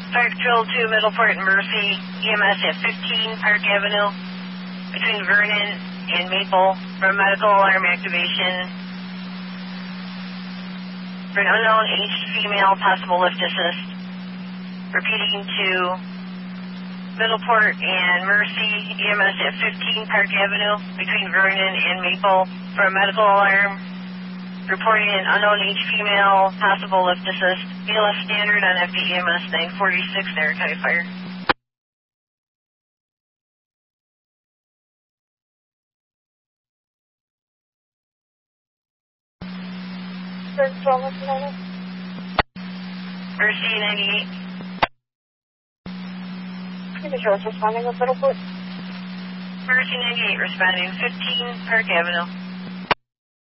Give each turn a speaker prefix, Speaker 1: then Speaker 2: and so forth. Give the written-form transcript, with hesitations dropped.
Speaker 1: Fire Patrol 2, Middleport and Mercy, EMS at 15 Park Avenue, between Vernon and Maple, for medical alarm activation. For an unknown aged female, possible lift assist. Repeating to Middleport and Mercy, EMS at 15 Park Avenue, between Vernon and Maple, for a medical alarm. Reporting an unknown aged female, possible lift assist. BLS standard on FDEMS 946, Narragansett Fire. Mercy 98.
Speaker 2: Patrol responding with Middleport.
Speaker 1: Mercy 98 responding 15 Park Avenue.